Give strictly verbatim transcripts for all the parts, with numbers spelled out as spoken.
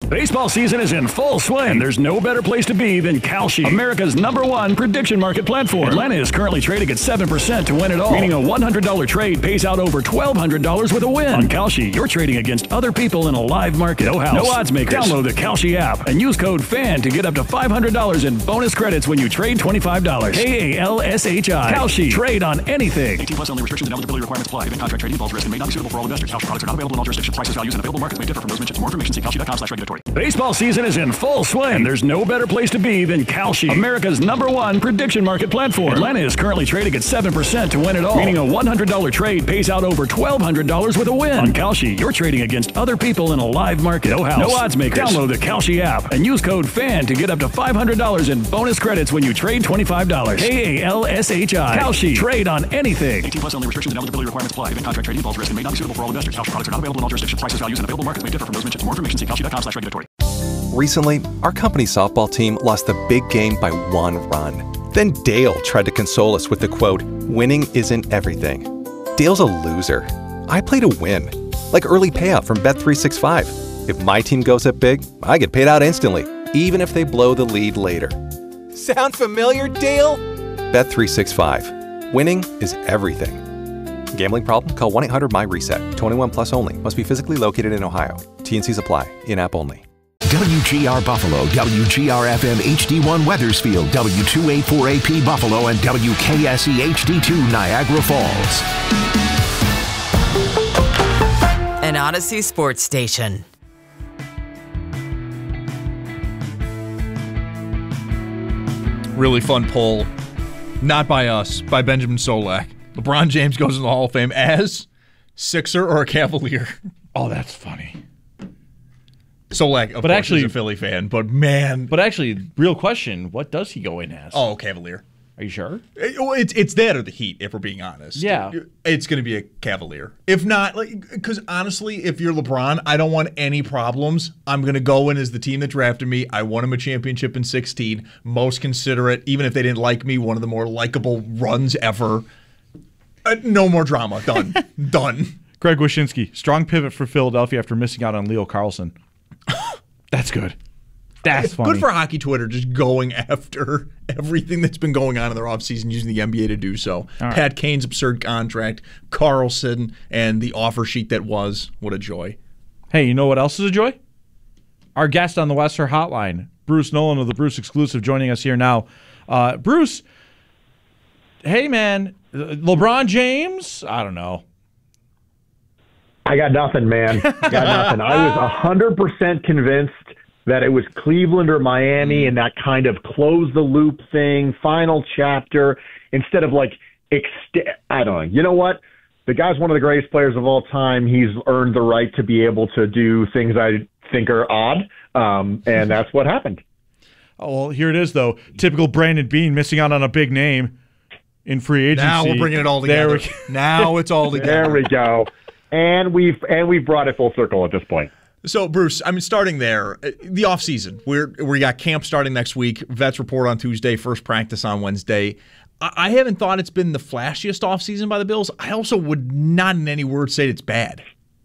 Baseball season is in full swing, and there's no better place to be than Kalshi, America's number one prediction market platform. Atlanta is currently trading at seven percent to win it all, meaning a one hundred dollars trade pays out over twelve hundred dollars with a win. On Kalshi, you're trading against other people in a live market. No house, no odds makers. Download the Kalshi app and use code FAN to get up to five hundred dollars in bonus credits when you trade twenty-five dollars. K A L S H I. Kalshi. Trade on anything. eighteen plus only. Restrictions and eligibility requirements apply. Event contract trading involves risk and may not be suitable for all investors. Kalshi products are not available in all jurisdictions. Prices, values, and available markets may differ from those mentioned. For more information, see kalshi dot com slash regulatory. Baseball season is in full swing, and there's no better place to be than Kalshi, America's number one prediction market platform. Atlanta is currently trading at seven percent to win it all, meaning a one hundred dollars trade pays out over twelve hundred dollars with a win. On Kalshi, you're trading against other people in a live market. No house, no odds makers. Download the Kalshi app and use code FAN to get up to five hundred dollars in bonus credits when you trade twenty-five dollars. K A L S H I. Kalshi. Trade on anything. eighteen plus only. Restrictions and eligibility requirements apply. Event contract trading involves risk and may not be suitable for all investors. Kalshi products are not available in all jurisdictions. Prices, values, and available markets may differ from those mentioned. For more information, see kalshi dot com slash regulatory. Recently, our company's softball team lost the big game by one run. Then Dale tried to console us with the quote, "Winning isn't everything." Dale's a loser. I play to win. Like early payout from Bet three sixty-five. If my team goes up big, I get paid out instantly, even if they blow the lead later. Sound familiar, Dale? Bet three sixty-five. Winning is everything. Gambling problem? Call one eight hundred M Y reset. twenty-one plus only. Must be physically located in Ohio. T and Cs apply. In-app only. W G R Buffalo, W G R F M H D one Weathersfield, W two eighty-four A P Buffalo, and W K S E H D two Niagara Falls. An Odyssey Sports Station. Really fun poll. Not by us, by Benjamin Solak. LeBron James goes in the Hall of Fame as Sixer or a Cavalier. Oh, that's funny. Solak, of but course, actually, is a Philly fan, but man. But actually, real question, what does he go in as? Oh, Cavalier. Are you sure? It, well, it's it's that or the Heat, if we're being honest. Yeah. It's going to be a Cavalier. If not, like, because honestly, if you're LeBron, I don't want any problems. I'm going to go in as the team that drafted me. I won him a championship in sixteen. Most considerate, even if they didn't like me, one of the more likable runs ever. Uh, no more drama. Done. Done. Greg Wyshynski, strong pivot for Philadelphia after missing out on Leo Carlson. That's good. That's funny. Good for hockey Twitter, just going after everything that's been going on in their offseason, using the N B A to do so. Right. Pat Kane's absurd contract, Carlson, and the offer sheet that was. What a joy. Hey, you know what else is a joy? Our guest on the Western Hotline, Bruce Nolan of the Bruce Exclusive, joining us here now. Uh, Bruce, hey, man, LeBron James? I don't know. I got nothing, man. Got nothing. I was one hundred percent convinced that it was Cleveland or Miami and that kind of close the loop thing, final chapter, instead of like, ext- I don't know. You know what? The guy's one of the greatest players of all time. He's earned the right to be able to do things I think are odd, um, and that's what happened. Oh, well, here it is, though. Typical Brandon Beane missing out on a big name in free agency. Now we're bringing it all together. There we now it's all together. There we go. And we've and we've brought it full circle at this point. So, Bruce, I mean, starting there, the offseason, we're we got camp starting next week, vets report on Tuesday, first practice on Wednesday. I, I haven't thought it's been the flashiest offseason by the Bills. I also would not in any word say it's bad.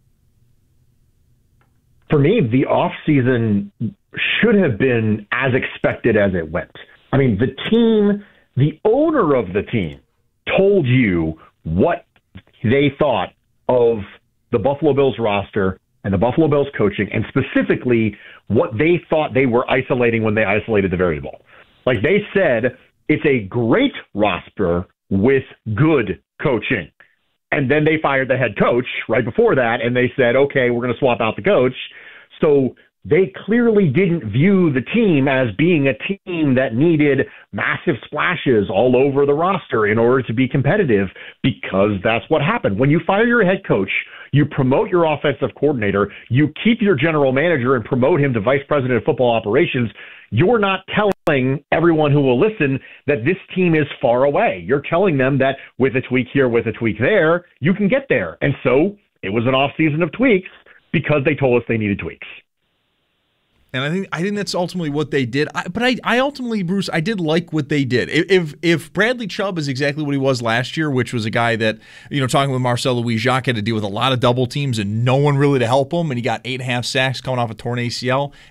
For me, the offseason should have been as expected as it went. I mean, the team, the owner of the team told you what they thought of the Buffalo Bills roster and the Buffalo Bills coaching, and specifically what they thought they were isolating when they isolated the variable. Like they said, it's a great roster with good coaching. And then they fired the head coach right before that, and they said, okay, we're going to swap out the coach. So they clearly didn't view the team as being a team that needed massive splashes all over the roster in order to be competitive, because that's what happened. When you fire your head coach, you promote your offensive coordinator, you keep your general manager and promote him to vice president of football operations. You're not telling everyone who will listen that this team is far away. You're telling them that with a tweak here, with a tweak there, you can get there. And so it was an offseason of tweaks because they told us they needed tweaks. And I think I think that's ultimately what they did. I, but I, I ultimately, Bruce, I did like what they did. If if Bradley Chubb is exactly what he was last year, which was a guy that, you know, talking with Marcel Louis-Jacques, had to deal with a lot of double teams and no one really to help him, and he got eight and a half sacks coming off a torn A C L.